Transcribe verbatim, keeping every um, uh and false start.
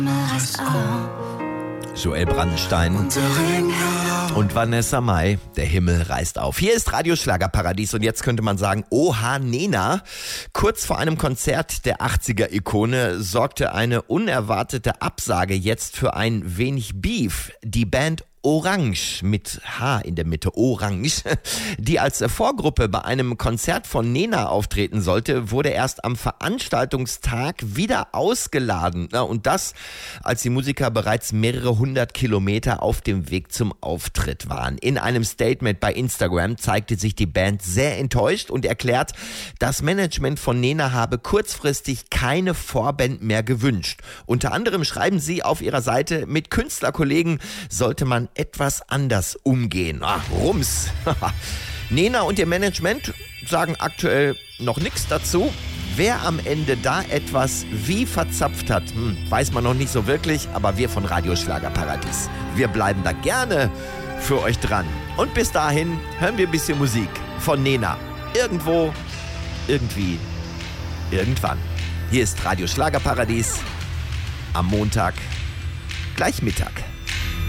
Joel Brandenstein und Vanessa Mai, der Himmel reißt auf. Hier ist Radio Schlagerparadies und jetzt könnte man sagen, oha Nena. Kurz vor einem Konzert der achtziger-Ikone sorgte eine unerwartete Absage jetzt für ein wenig Beef. Die Band Orange mit H in der Mitte, Orange, die als Vorgruppe bei einem Konzert von Nena auftreten sollte, wurde erst am Veranstaltungstag wieder ausgeladen. Und das, als die Musiker bereits mehrere hundert Kilometer auf dem Weg zum Auftritt waren. In einem Statement bei Instagram zeigte sich die Band sehr enttäuscht und erklärt, das Management von Nena habe kurzfristig keine Vorband mehr gewünscht. Unter anderem schreiben sie auf ihrer Seite, mit Künstlerkollegen sollte man etwas anders umgehen. Ach, Rums. Nena und ihr Management sagen aktuell noch nichts dazu. Wer am Ende da etwas wie verzapft hat, hm, weiß man noch nicht so wirklich, aber wir von Radio Schlagerparadies, wir bleiben da gerne für euch dran. Und bis dahin hören wir ein bisschen Musik von Nena. Irgendwo, irgendwie, irgendwann. Hier ist Radio Schlagerparadies am Montag, gleich Mittag.